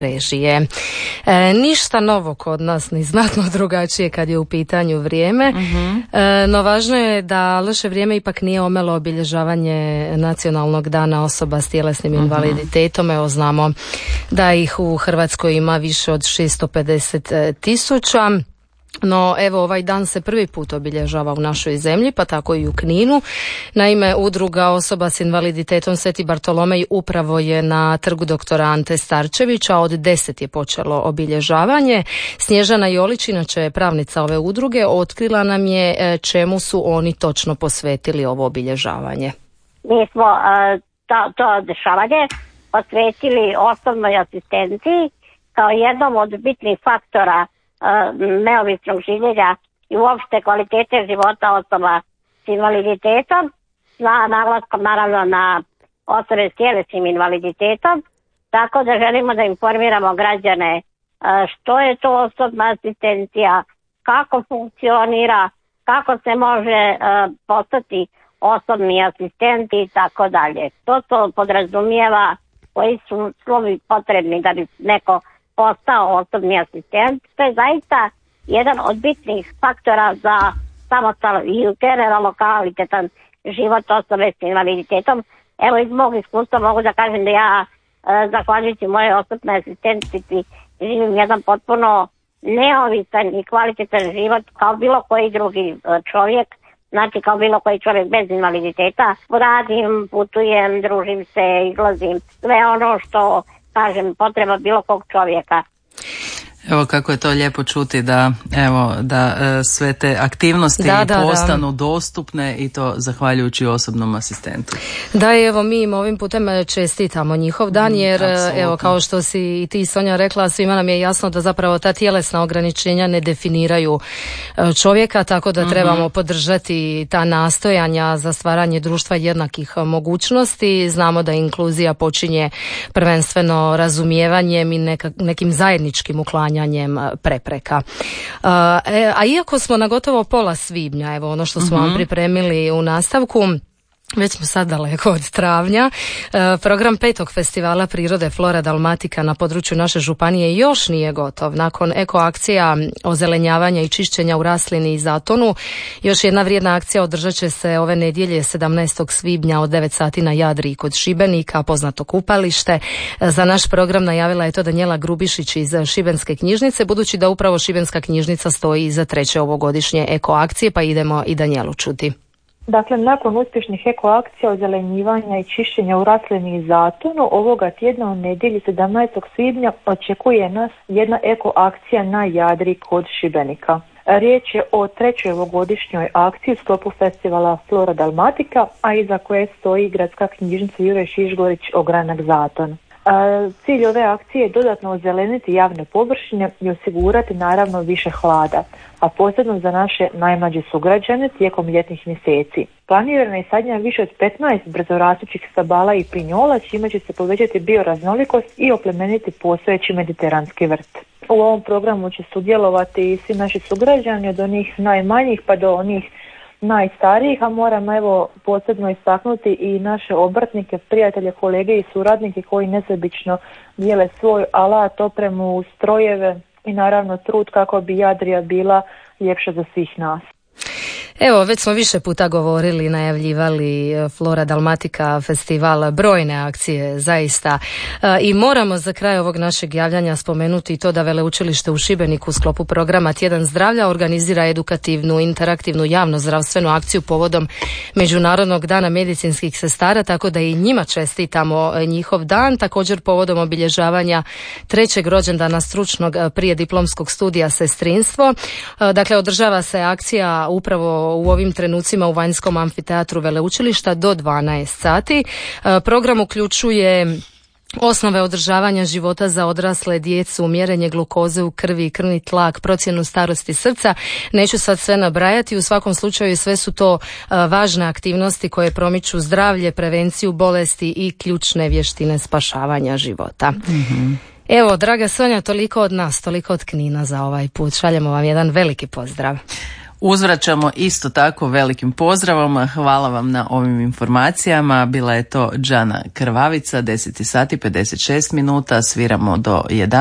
režije. Ništa novo kod nas, ni znatno drugačije kad je u pitanju vrijeme, no važno je da loše vrijeme ipak nije omelo obilježavanje Nacionalnog dana osoba s tjelesnim invaliditetom. Evo znamo da ih u Hrvatskoj ima više od 650.000. No evo ovaj dan se prvi put obilježava u našoj zemlji, pa tako i u Kninu. Naime, udruga osoba s invaliditetom Sveti Bartolomej upravo je na trgu doktora Ante Starčevića, od 10 je počelo obilježavanje. Snježana Jolić, inače je pravnica ove udruge, otkrila nam je čemu su oni točno posvetili ovo obilježavanje. Mi smo to dešavanje posvetili osobnoj asistenciji kao jednom od bitnih faktora neovisnog življenja i uopšte kvalitete života osoba s invaliditetom, naglaskom naravno na osobe s tjelesnim invaliditetom, tako da želimo da informiramo građane što je to osobna asistencija, kako funkcionira, kako se može postati osobni asistent i tako dalje. To podrazumijeva koji su slovi potrebni da bi neko postao osobni asistent. To je zaista jedan od bitnih faktora za samostalan i generalno kvalitetan život osobe s invaliditetom. Evo iz mog iskustva mogu da kažem da ja zahvaljujući moje osobne asistentici živim jedan potpuno neovisan i kvalitetan život kao bilo koji drugi čovjek, znači kao bilo koji čovjek bez invaliditeta. Radim, putujem, družim se, izlazim, sve ono što kažem potreba bilo kog čovjeka. Evo kako je to lijepo čuti da sve te aktivnosti postanu dostupne i to zahvaljujući osobnom asistentu. Da, evo mi im ovim putem čestitamo njihov dan jer evo kao što si i ti Sonja rekla, svima nam je jasno da zapravo ta tjelesna ograničenja ne definiraju čovjeka, tako da trebamo podržati ta nastojanja za stvaranje društva jednakih mogućnosti. Znamo da inkluzija počinje prvenstveno razumijevanjem i nekim zajedničkim uklanjanjem prepreka. A iako smo na gotovo pola svibnja, evo ono što smo vam pripremili u nastavku, već smo sad daleko od travnja. Program 5. festivala prirode Flora Dalmatika na području naše županije još nije gotov. Nakon eko akcija ozelenjavanja i čišćenja u Raslini i Zatonu, još jedna vrijedna akcija održat će se ove nedjelje 17. svibnja od 9 sati na Jadri kod Šibenika, poznato kupalište. Za naš program najavila je to Danijela Grubišić iz Šibenske knjižnice, budući da upravo Šibenska knjižnica stoji iza 3. ovogodišnje eko akcije, pa idemo i Danijelu čuti. Dakle, nakon uspješnih eko akcija ozelenjivanja i čišćenja u Raslini i Zatonu, ovoga tjedna u nedjelji 17. svibnja očekuje nas jedna eko akcija na Jadri kod Šibenika. Riječ je o 3. ovogodišnjoj akciji u sklopu festivala Flora Dalmatika, a iza koje stoji Gradska knjižnica Juraj Šišgorić Ogranak Zaton. Cilj ove akcije je dodatno ozeleniti javne površine i osigurati naravno više hlada, a posebno za naše najmlađe sugrađane tijekom ljetnih mjeseci. Planirana je sadnja više od 15 brzorastućih stabala i pinjola, čime će se povećati bioraznolikost i oplemeniti postojeći mediteranski vrt. U ovom programu će sudjelovati i svi naši sugrađani, od onih najmanjih pa do onih najstarijih, a moram evo posebno istaknuti i naše obrtnike, prijatelje, kolege i suradnike koji nesebično dijele svoj alat, opremu, strojeve i naravno trud kako bi Jadrija bila ljepša za svih nas. Evo, već smo više puta govorili, najavljivali Flora Dalmatika festival, brojne akcije zaista, i moramo za kraj ovog našeg javljanja spomenuti to da Veleučilište u Šibeniku u sklopu programa Tjedan zdravlja organizira edukativnu, interaktivnu javno-zdravstvenu akciju povodom Međunarodnog dana medicinskih sestara, tako da i njima čestitamo njihov dan, također povodom obilježavanja 3. rođendana stručnog prijediplomskog studija sestrinstvo. Dakle, održava se akcija upravo u ovim trenucima u vanjskom amfiteatru Veleučilišta do 12 sati. Program uključuje osnove održavanja života za odrasle, djecu, mjerenje glukoze u krvi, krvni tlak, procjenu starosti srca. Neću sad sve nabrajati, u svakom slučaju sve su to važne aktivnosti koje promiču zdravlje, prevenciju bolesti i ključne vještine spašavanja života. Evo, draga Sonja, toliko od nas, toliko od Knina za ovaj put. Šaljemo vam jedan veliki pozdrav. uzvraćamo isto tako velikim pozdravom. Hvala vam na ovim informacijama. Bila je to Džana Krvavica, 10 sati 56 minuta, sviramo do 11.